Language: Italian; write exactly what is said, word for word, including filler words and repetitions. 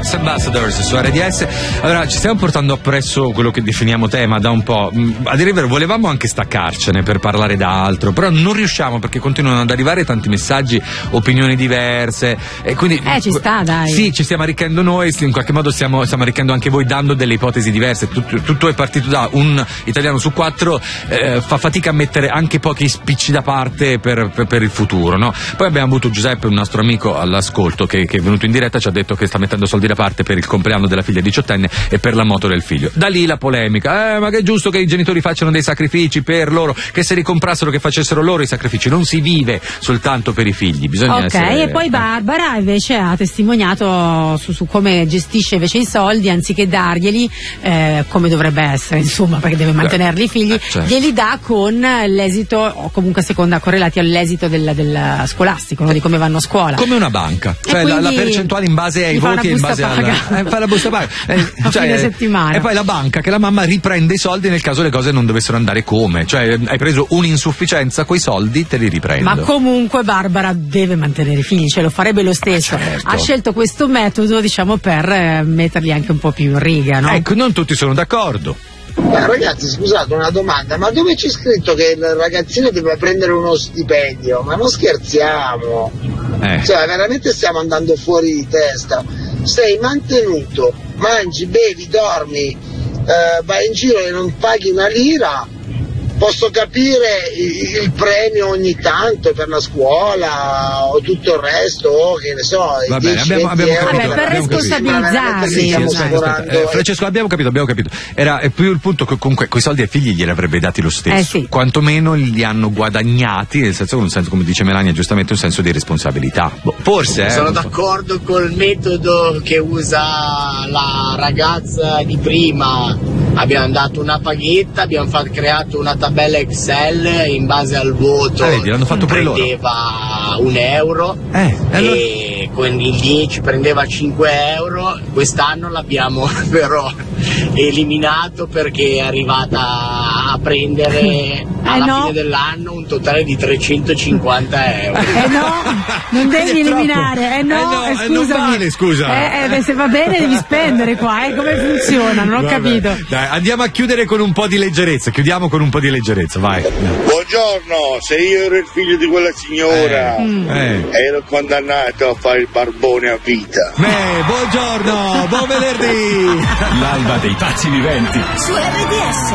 Sex Ambassadors su R D S. Allora, ci stiamo portando appresso quello che definiamo tema da un po'. A dire il vero, volevamo anche staccarcene per parlare d'altro, però non riusciamo perché continuano ad arrivare tanti messaggi, opinioni diverse. E quindi, eh, ci sta, dai. Sì, ci stiamo arricchendo noi, in qualche modo stiamo, stiamo arricchendo anche voi dando delle ipotesi diverse. Tutto, tutto è partito da un italiano su quattro, eh, fa fatica a mettere anche pochi spicci da parte per, per, per il futuro, no? Poi abbiamo avuto Giuseppe, un nostro amico all'ascolto, che, che è venuto in diretta, ci ha detto che sta mettendo soldi da parte per il compleanno della figlia diciottenne e per la moto del figlio. Da lì la polemica, eh, ma che è giusto che i genitori facciano dei sacrifici per loro, che se li comprassero, che facessero loro i sacrifici. Non si vive soltanto per i figli, bisogna ok, essere... e poi Barbara invece ha testimoniato su, su come gestisce invece i soldi, anziché darglieli, eh, come dovrebbe essere, insomma, perché deve mantenerli i figli, eh, certo. glieli dà con l'esito, o comunque a seconda correlati all'esito del, del scolastico, no? Di come vanno a scuola. Come una banca, cioè la, la percentuale in base ai voti e in base alla... Eh, fa la busta paga. Eh, a cioè, fine settimana. E poi la banca che la mamma riprende i soldi nel caso le cose non dovessero andare come, cioè hai preso un'insufficienza, quei soldi te li riprendo. Ma comunque Barbara deve mantenere i figli, ce lo farebbe lo stesso. Ah, certo. Ha scelto questo metodo, diciamo, per eh, metterli anche un po' più in riga, no? Ecco, non tutti sono d'accordo. Ma ragazzi, scusate una domanda, ma dove c'è scritto che il ragazzino deve prendere uno stipendio? Ma non scherziamo, Eh. cioè veramente stiamo andando fuori di testa. Sei mantenuto, mangi, bevi, dormi, eh, vai in giro e non paghi una lira. Posso capire il premio ogni tanto per la scuola o tutto il resto, o che ne so, Va bene, abbiamo, abbiamo capito. Vabbè, per abbiamo responsabilizzarli. Sì, sì, aspetta, sforando, aspetta. Eh, Francesco, abbiamo capito, abbiamo capito. Era è più il punto che comunque quei soldi ai figli glieli avrebbe dati lo stesso. Eh, sì. Quantomeno li hanno guadagnati, nel senso, un senso, come dice Melania giustamente, un senso di responsabilità. Boh, forse, eh. Sono d'accordo col metodo che usa la ragazza di prima. Abbiamo dato una paghetta, abbiamo fatto, creato una tabella Excel in base al voto. Ah, vedi, l'hanno fatto pure loro. Prendeva un euro Eh, allora... e con il dieci prendeva cinque euro. Quest'anno l'abbiamo però eliminato perché è arrivata a prendere alla eh no. fine dell'anno un totale di trecentocinquanta euro. Eh no, non devi eliminare, eh no, eh no, eh, eh, scusami. non vale, scusa. Eh, eh, beh, se va bene devi spendere qua, eh, come funziona? Non ho Vabbè. capito. Dai, andiamo a chiudere con un po' di leggerezza, chiudiamo con un po' di leggerezza, vai. Buongiorno, se io ero il figlio di quella signora Eh. ero condannato a fare il barbone a vita. Beh, buongiorno, buon venerdì. L'alba dei pazzi viventi. Su R D S.